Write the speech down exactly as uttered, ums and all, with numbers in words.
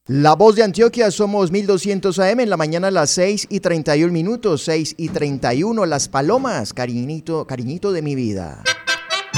La Voz de Antioquia, somos mil doscientos A M, en la mañana a las seis y treinta y un minutos, seis y treinta y uno, Las Palomas, cariñito, cariñito de mi vida.